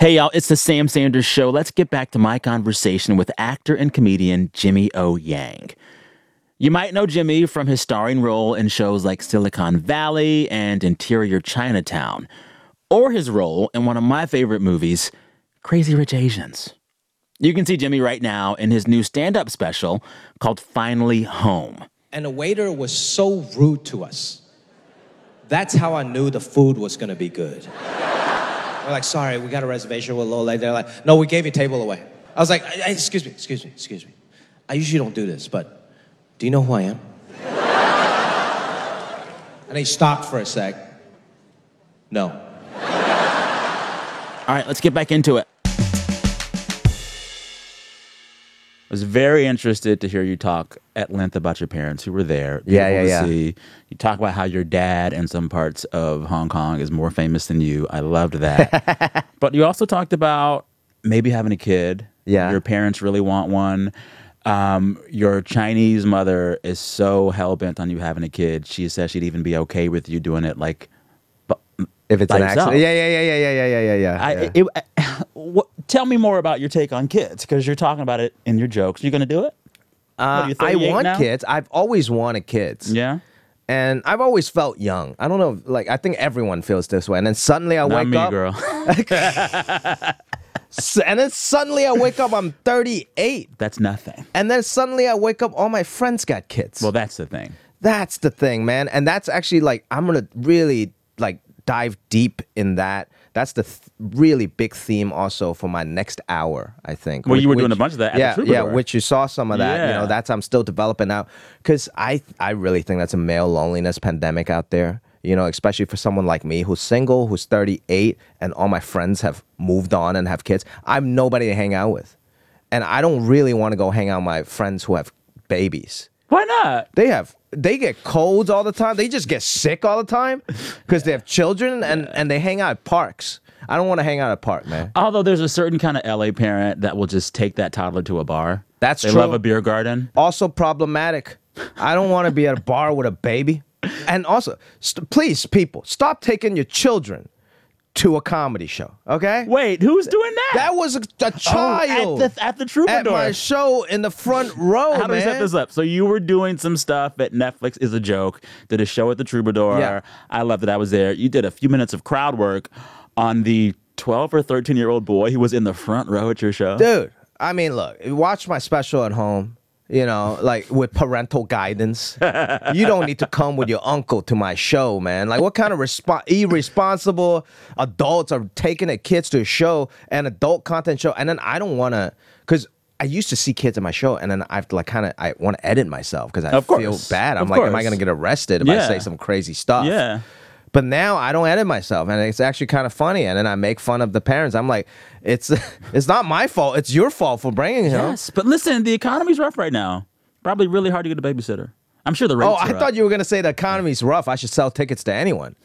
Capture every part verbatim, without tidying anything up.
Hey, y'all, it's the Sam Sanders Show. Let's get back to my conversation with actor and comedian Jimmy O. Yang. You might know Jimmy from his starring role in shows like Silicon Valley and Interior Chinatown, or his role in one of my favorite movies, Crazy Rich Asians. You can see Jimmy right now in his new stand-up special called Finally Home. And the waiter was so rude to us. That's how I knew the food was gonna be good. We're like, sorry, we got a reservation, we're a little late. They're like, no, we gave your table away. I was like, "Hey, excuse me, excuse me, excuse me. I usually don't do this, but do you know who I am? And he stopped for a sec. No. All right, let's get back into it. I was very interested to hear you talk at length about your parents who were there. Yeah, yeah, Beautiful yeah. to see. You talk about how your dad in some parts of Hong Kong is more famous than you. I loved that. But you also talked about maybe having a kid. Yeah. Your parents really want one. Um, your Chinese mother is so hell-bent on you having a kid. She says she'd even be okay with you doing it, like, bu- If it's by an yourself. accident. Yeah, yeah, yeah, yeah, yeah, yeah, yeah, yeah. I, yeah. it, it, what, tell me more about your take on kids, because you're talking about it in your jokes. You going to do it? What are Uh, you, I thirty-eight want now? kids. I've always wanted kids. Yeah? And I've always felt young. I don't know, like, I think everyone feels this way. And then suddenly I Not wake me, up. girl. s- And then suddenly I wake up, I'm thirty-eight. That's nothing. And then suddenly I wake up, all my friends got kids. Well, that's the thing. That's the thing, man. And that's actually like, I'm going to really like dive deep in that. That's the th- really big theme also for my next hour, I think. Well, you were Which- doing a bunch of that at the yeah, yeah, Troubadour. which you saw some of that. You Yeah. know, that's I'm still developing out because I I really think that's a male loneliness pandemic out there. You know, especially for someone like me who's single, who's thirty-eight, and all my friends have moved on and have kids. I'm nobody to hang out with, and I don't really want to go hang out with my friends who have babies. Why not? They have they get colds all the time. They just get sick all the time because they have children and, and they hang out at parks. I don't want to hang out at a park, man. Although there's a certain kind of L A parent that will just take that toddler to a bar. That's they true. love a beer garden. Also problematic. I don't want to be at a bar with a baby. And also, st- please, people, stop taking your children to a comedy show, okay? Wait, who's doing that? That was a, a child Oh, at the at the Troubadour. at my show in the front row, How do we man. set this up? So you were doing some stuff at Netflix is a joke. Did a show at the Troubadour. Yeah. I love that I was there. You did a few minutes of crowd work on the twelve or thirteen year old boy who was in the front row at your show. Dude, I mean, look, watch my special at home, you know, like with parental guidance. You don't need to come with your uncle to my show, man. Like, what kind of respo- irresponsible adults are taking their kids to a show, an adult content show, and then I don't want to, because I used to see kids at my show, and then I have to like kind of I want to edit myself because I Of feel course. bad. I'm Of like, am I course. going to get arrested if I Yeah. say some crazy stuff? Yeah. But now I don't edit myself, and it's actually kind of funny. And then I make fun of the parents. I'm like, it's it's not my fault. It's your fault for bringing him. Yes, but listen, the economy's rough right now. Probably really hard to get a babysitter. I'm sure the rates Oh, are I up. thought you were gonna say the economy's rough. I should sell tickets to anyone.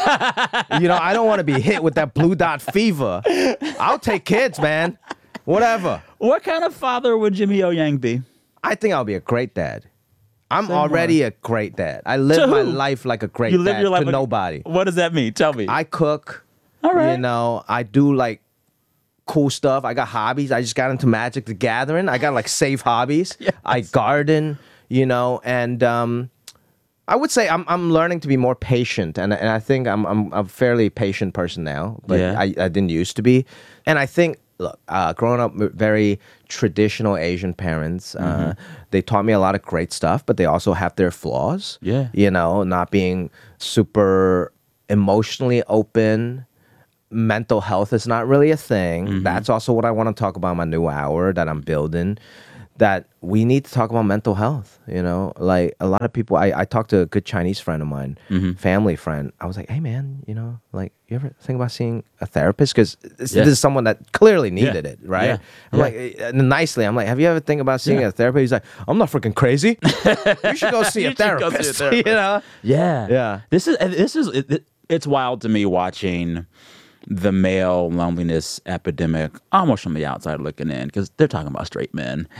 You know, I don't want to be hit with that blue dot fever. I'll take kids, man. Whatever. What kind of father would Jimmy O Yang be? I think I'll be a great dad. I'm Say already a great dad. I live To my who? life like a great You live dad your life to like- nobody. What does that mean? Tell me. I cook. All right. You know, I do like cool stuff. I got hobbies. I just got into Magic the Gathering. I got like safe hobbies. Yes. I garden, you know, and um, I would say I'm I'm learning to be more patient, and and I think I'm I'm a fairly patient person now, but Yeah. I, I didn't used to be, and I think. Look, uh, growing up with very traditional Asian parents, uh, they taught me a lot of great stuff, but they also have their flaws. Yeah. You know, not being super emotionally open. Mental health is not really a thing. That's also what I want to talk about in my new hour that I'm building. That we need to talk about mental health. You know, like a lot of people. I, I talked to a good Chinese friend of mine, family friend. I was like, hey man, you know, like you ever think about seeing a therapist? Because this, Yeah. this is someone that clearly needed it, right? Yeah. I'm Yeah. like, eh, nicely, I'm like, have you ever think about seeing Yeah. a therapist? He's like, I'm not freaking crazy. You should go see You a should go see a therapist. therapist. You know? Yeah. Yeah. This is this is it, it- it's wild to me watching the male loneliness epidemic almost from the outside looking in, because they're talking about straight men.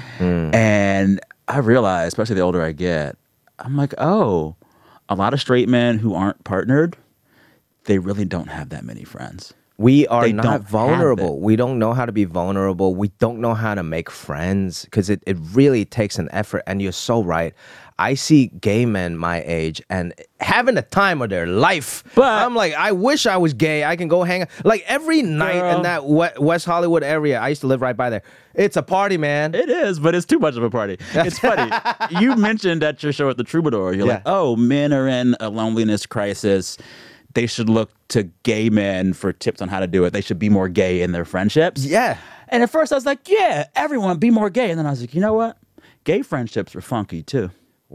And I realize, especially the older I get, I'm like, oh, a lot of straight men who aren't partnered, they really don't have that many friends. We are They not don't have vulnerable. it. We don't know how to be vulnerable. We don't know how to make friends because it, it really takes an effort. And you're so right. I see gay men my age and having the time of their life. But- I'm like, I wish I was gay. I can go hang out. Like every night Girl. in that we- West Hollywood area, I used to live right by there. It's a party, man. It is, but it's too much of a party. It's funny. You mentioned at your show at the Troubadour, you're like, Yeah. oh, men are in a loneliness crisis. They should look to gay men for tips on how to do it. They should be more gay in their friendships. Yeah. And at first I was like, yeah, everyone be more gay. And then I was like, you know what? Gay friendships are funky too.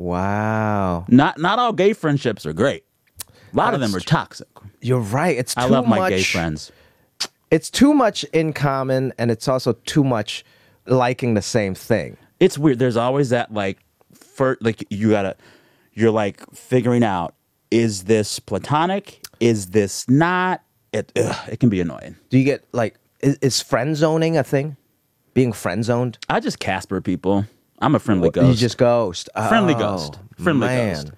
Wow. Not not all gay friendships are great. A lot of them are That's toxic. You're right. It's too I love my much. gay friends. It's too much in common, and it's also too much liking the same thing. It's weird. There's always that like, for like you gotta, you're like figuring out, is this platonic? Is this not? It ugh, it can be annoying. Do you get like is, is friend zoning a thing? Being friend zoned? I just Casper people. I'm a friendly ghost. You just ghost. friendly Oh, ghost. Friendly man. ghost.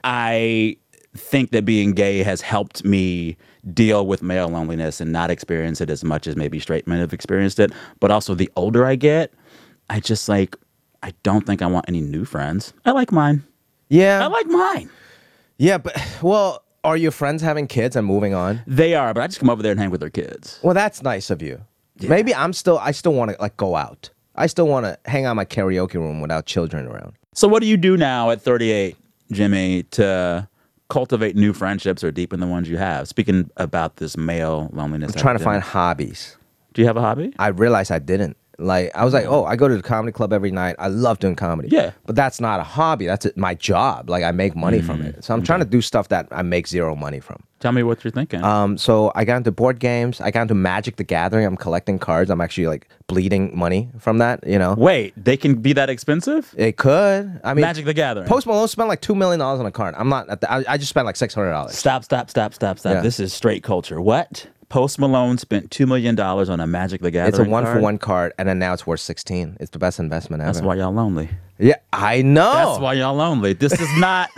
I think that being gay has helped me deal with male loneliness and not experience it as much as maybe straight men have experienced it. But also, the older I get, I just like, I don't think I want any new friends. I like mine. Yeah. I like mine. yeah, but well, are your friends having kids and moving on? They are, but I just come over there and hang with their kids. Well, that's nice of you. Maybe I'm still I still want to like go out. I still want to hang out in my karaoke room without children around. So, what do you do now at thirty-eight, Jimmy, to cultivate new friendships or deepen the ones you have? Speaking about this male loneliness. I'm trying to find epidemic. hobbies. Do you have a hobby? I realized I didn't. Like I was like, oh, I go to the comedy club every night. I love doing comedy. Yeah. But that's not a hobby. That's it- my job. Like I make money from it. So I'm trying to do stuff that I make zero money from. Tell me what you're thinking. Um, so I got into board games. I got into Magic the Gathering. I'm collecting cards. I'm actually like bleeding money from that. You know, Wait, they can be that expensive? it could. I mean, Magic the Gathering. Post Malone spent like two million dollars on a card. I'm not. At the, I, I just spent like six hundred dollars. Stop, stop, stop, stop, stop. Yeah. This is straight culture. What? Post Malone spent two million dollars on a Magic the Gathering It's a one card? for one card, and then now it's worth sixteen. It's the best investment ever. That's why y'all lonely. Yeah, I know. That's why y'all lonely. This is not.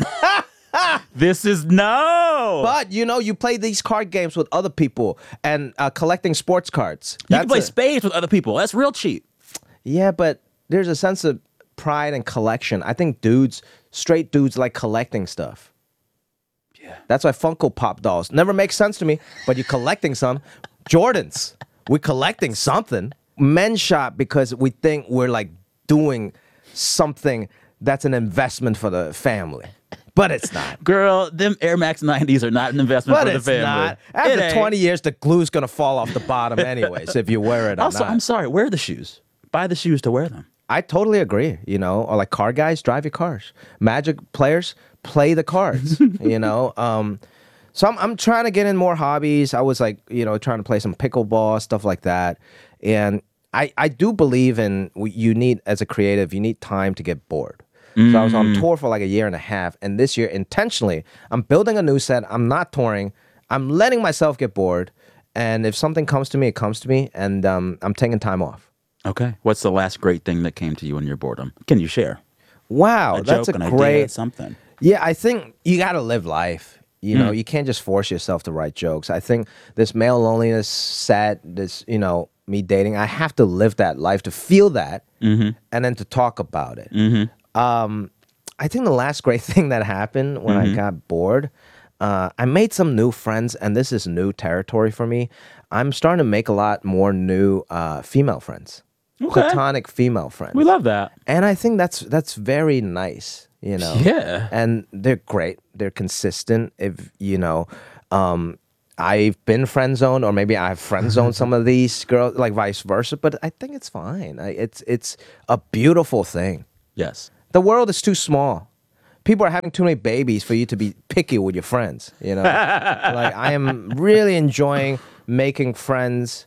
This is no. But you know, you play these card games with other people and uh, collecting sports cards. you can That's play a- spades with other people. That's real cheap. Yeah, but there's a sense of pride and collection. I think dudes, straight dudes, like collecting stuff. Yeah. That's why Funko Pop dolls never make sense to me. But you're collecting some Jordans. We're collecting something. Men shop because we think we're like doing something that's an investment for the family, but it's not. Girl, them Air Max nineties are not an investment But for the it's family. not. It After ain't. twenty years, the glue's gonna fall off the bottom anyways if you wear it or Also, not. I'm sorry. Wear the shoes. Buy the shoes to wear them. I totally agree. You know, or like car guys, drive your cars. Magic players, play the cards. you know, um, so I'm I'm trying to get in more hobbies. I was like, you know, trying to play some pickleball stuff like that, and I I do believe in you need as a creative you need time to get bored. So I was on tour for like a year and a half, and this year intentionally I'm building a new set. I'm not touring. I'm letting myself get bored, and if something comes to me, it comes to me, and um, I'm taking time off. Okay. What's the last great thing that came to you in your boredom? Can you share? Wow, A that's joke, a an great idea, something. Yeah, I think you got to live life. You know, you can't just force yourself to write jokes. I think this male loneliness, sad, this, you know, me dating, I have to live that life to feel that and then to talk about it. Um, I think the last great thing that happened when I got bored, uh, I made some new friends, and this is new territory for me. I'm starting to make a lot more new uh, female friends, Okay. platonic female friends. We love that. And I think that's that's very nice, you know. Yeah. And they're great. They're consistent. If you know, um, I've been friend zoned, or maybe I've friend zoned some of these girls, like vice versa. But I think it's fine. I, it's it's a beautiful thing. Yes. The world is too small. People are having too many babies for you to be picky with your friends. You know, like I am really enjoying making friends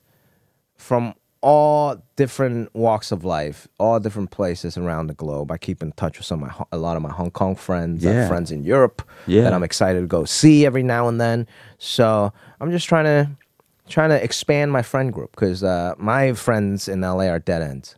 from all different walks of life, all different places around the globe. I keep in touch with some of my, Ho- a lot of my Hong Kong friends, I have Yeah. friends in Europe Yeah. that I'm excited to go see every now and then. So I'm just trying to trying to expand my friend group because uh, my friends in L A are dead ends.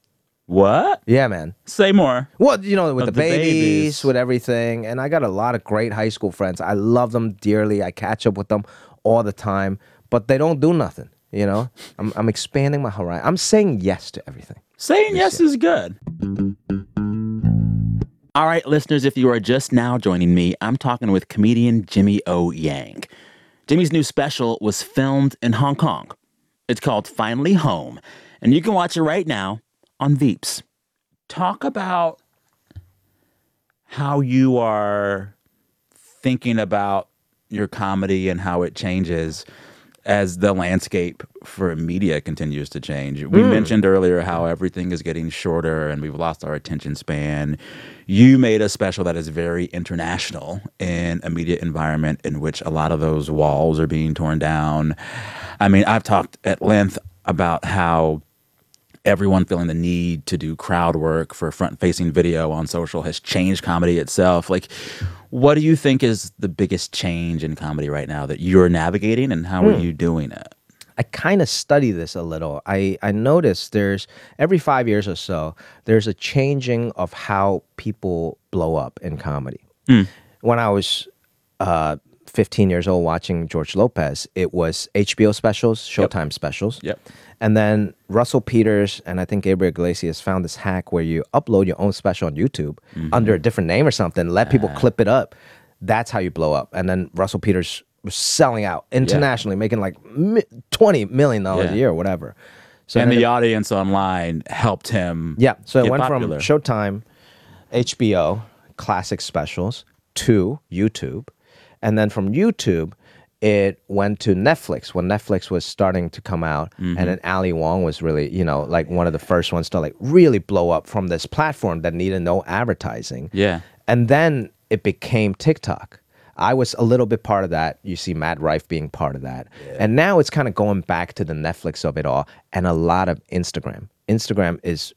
What? Yeah, man. Say more. Well, you know, with Of the, the babies, babies. with everything. And I got a lot of great high school friends. I love them dearly. I catch up with them all the time. but they don't do nothing. You know, I'm I'm expanding my horizon. I'm saying yes to everything. Saying yes is good. All right, listeners, if you are just now joining me, I'm talking with comedian Jimmy O. Yang. Jimmy's new special was filmed in Hong Kong. It's called Finally Home, and you can watch it right now on Veeps. Talk about how you are thinking about your comedy and how it changes as the landscape for media continues to change. We mm. mentioned earlier how everything is getting shorter and we've lost our attention span. You made a special that is very international in a media environment in which a lot of those walls are being torn down. I mean, I've talked at length about how everyone feeling the need to do crowd work for front-facing video on social has changed comedy itself. Like, what do you think is the biggest change in comedy right now that you're navigating, and how mm. are you doing it? I kind of study this a little. I, I noticed there's, every five years or so, there's a changing of how people blow up in comedy. Mm. When I was uh, fifteen years old watching George Lopez, it was H B O specials, Showtime yep. specials. Yep. And then Russell Peters and I think Gabriel Iglesias found this hack where you upload your own special on YouTube mm-hmm. under a different name or something, let people uh. clip it up. That's how you blow up. And then Russell Peters was selling out internationally, yeah. making like twenty million dollars yeah. a year or whatever. So and the it, audience online helped him Yeah, so it went popular. from Showtime, H B O, classic specials, to YouTube. And then from YouTube, it went to Netflix when Netflix was starting to come out. Mm-hmm. And then Ali Wong was really, you know, like one of the first ones to like really blow up from this platform that needed no advertising. Yeah. And then it became TikTok. I was a little bit part of that. You see Matt Rife being part of that. Yeah. And now it's kind of going back to the Netflix of it all and a lot of Instagram. Instagram is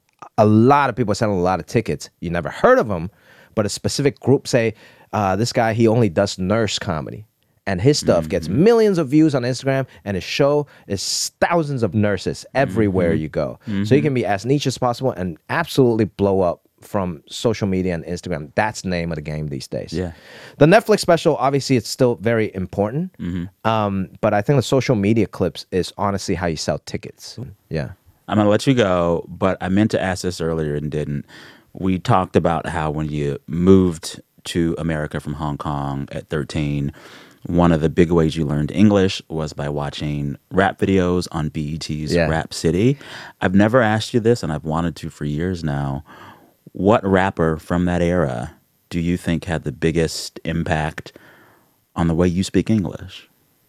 a lot of people selling a lot of tickets. You never heard of them, but a specific group say, uh, this guy, he only does nurse comedy. And his stuff mm-hmm. gets millions of views on Instagram, and his show is thousands of nurses everywhere mm-hmm. you go. Mm-hmm. So you can be as niche as possible and absolutely blow up from social media and Instagram. That's the name of the game these days. Yeah. The Netflix special, obviously, it's still very important. Mm-hmm. Um, but I think the social media clips is honestly how you sell tickets. Yeah. I'm going to let you go, but I meant to ask this earlier and didn't. We talked about how when you moved to America from Hong Kong at thirteen, one of the big ways you learned English was by watching rap videos on B E T's yeah. Rap City. I've never asked you this, and I've wanted to for years now. What rapper from that era do you think had the biggest impact on the way you speak English?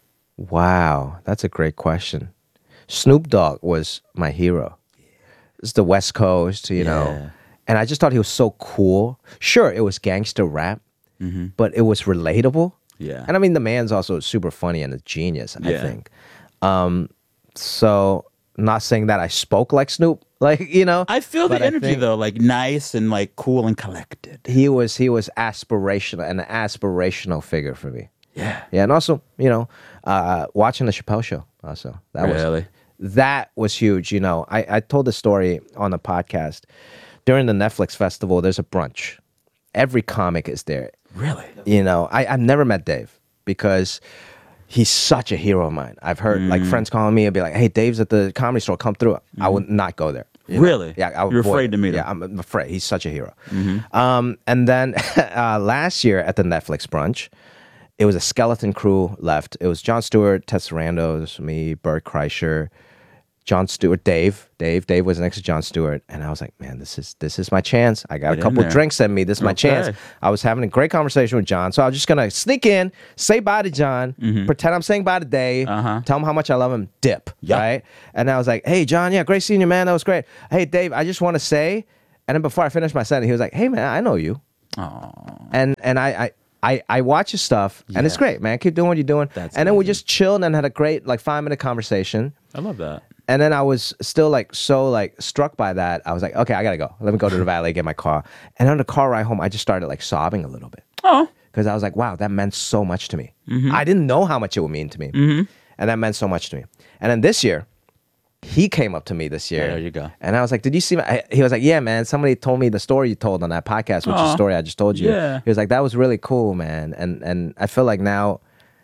Wow, that's a great question. Snoop Dogg was my hero. It's the West Coast, you yeah. know. And I just thought he was so cool. Sure, it was gangster rap, mm-hmm. but it was relatable. Yeah. And I mean, the man's also super funny and a genius, I yeah. think. Um, so, not saying that I spoke like Snoop, like, you know. I feel the energy, though, like nice and like cool and collected. He was, he was aspirational, an aspirational figure for me. Yeah. Yeah, and also, you know, uh, watching the Chappelle Show also. That really? Was, that was huge, you know. I, I told the story on the podcast. During the Netflix festival, there's a brunch. Every comic is there. Really? You know, I, I've never met Dave because he's such a hero of mine. I've heard mm. like friends calling me and be like, hey, Dave's at the Comedy Store, come through. Mm. I would not go there. Really? Know? Yeah. I would You're avoid afraid to meet it. him? Yeah, I'm afraid. He's such a hero. Mm-hmm. Um, and then uh, last year at the Netflix brunch, it was a skeleton crew left. It was Jon Stewart, Ted Sarandos, me, Bert Kreischer, Jon Stewart, Dave. Dave. Dave was next to Jon Stewart. And I was like, man, this is this is my chance. I got Get a couple drinks in me. This is my okay. chance. I was having a great conversation with Jon. So I was just going to sneak in, say bye to Jon, mm-hmm. pretend I'm saying bye to Dave, uh-huh. tell him how much I love him, dip. Yep. Right? And I was like, hey, Jon, yeah, great seeing you, man. That was great. Hey, Dave, I just want to say, and then before I finished my sentence, he was like, hey, man, I know you. Aww. And and I... I I, I watch his stuff, and yeah. it's great, man. Keep doing what you're doing. That's and then amazing. we just chilled and had a great, like, five-minute conversation. I love that. And then I was still, like, so, like, struck by that. I was like, okay, I got to go. Let me go to the valet, get my car. And on the car ride home, I just started, like, sobbing a little bit. Oh. Because I was like, wow, that meant so much to me. Mm-hmm. I didn't know how much it would mean to me. Mm-hmm. And that meant so much to me. And then this year, he came up to me this year. Yeah, there you go. And I was like, did you see my... He was like, yeah, man, somebody told me the story you told on that podcast, which is the story I just told you. Yeah. He was like, that was really cool, man. And and I feel like now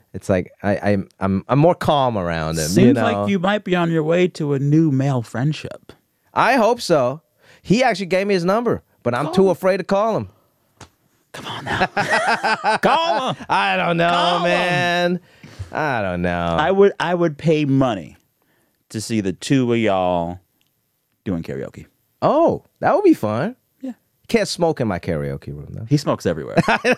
It's like I, I'm I'm I'm more calm around him. Seems you know? like you might be on your way to a new male friendship. I hope so. He actually gave me his number, but I'm Call too him. afraid to call him. Come on now. Call him. I don't know, Call him. man. I don't know. I would I would pay money to see the two of y'all doing karaoke. oh, that would be fun. Yeah. Can't smoke in my karaoke room though. He smokes everywhere.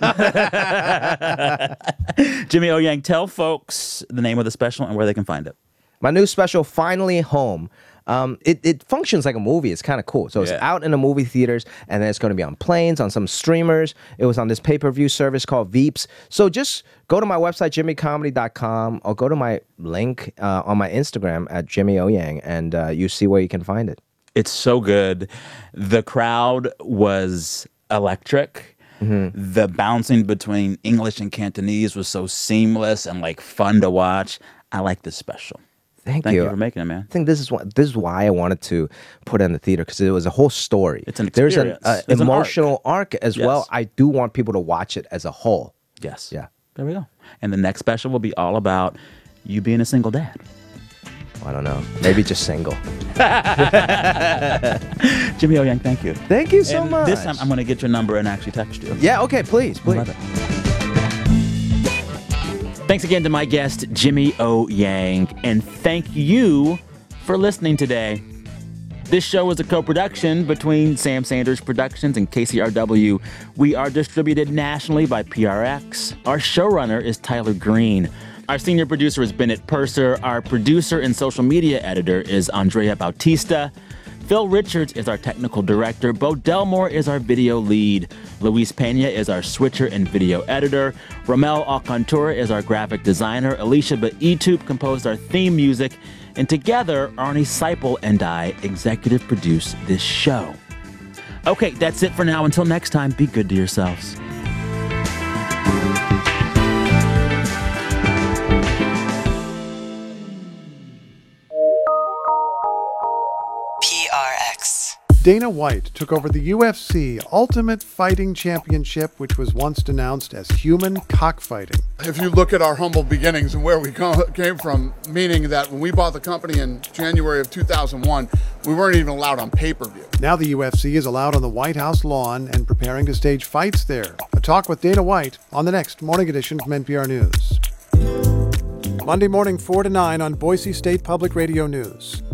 Jimmy O Yang, tell folks the name of the special and where they can find it. My new special, Finally Home. Um, it, it functions like a movie. It's kind of cool. So it's Yeah. out in the movie theaters, and then it's going to be on planes, on some streamers. It was on this pay-per-view service called Veeps. So just go to my website, jimmy comedy dot com, or go to my link uh, on my Instagram at Jimmy O Yang, and uh, you see where you can find it. It's so good. The crowd was electric. Mm-hmm. The bouncing between English and Cantonese was so seamless and like fun to watch. I like this special. Thank, Thank you. you for making it, man. I think this is what this is why I wanted to put it in the theater, because it was a whole story. It's an There's an experience. uh, It's an arc. emotional arc, as Yes. well. I do want people to watch it as a whole. Yes. Yeah. There we go. And the next special will be all about you being a single dad. I don't know. Maybe just single. Jimmy O Yang, thank you. Thank you so and much. This time I'm going to get your number and actually text you. Yeah. Okay. Please. Please. Love it. Thanks again to my guest, Jimmy O Yang, and thank you for listening today. This show is a co-production between Sam Sanders Productions and K C R W. We are distributed nationally by P R X. Our showrunner is Tyler Green. Our senior producer is Bennett Purser. Our producer and social media editor is Andrea Bautista. Phil Richards is our technical director. Bo Delmore is our video lead. Luis Pena is our switcher and video editor. Ramel Alcantura is our graphic designer. Alicia Baitup composed our theme music. And together, Arnie Seipel and I executive produce this show. Okay, that's it for now. Until next time, be good to yourselves. P R X. Dana White took over the U F C Ultimate Fighting Championship, which was once denounced as human cockfighting. If you look at our humble beginnings and where we co- came from, meaning that when we bought the company in January of two thousand one, we weren't even allowed on pay-per-view. Now the U F C is allowed on the White House lawn and preparing to stage fights there. A talk with Dana White on the next Morning Edition from N P R News. Monday morning, four to nine on Boise State Public Radio News.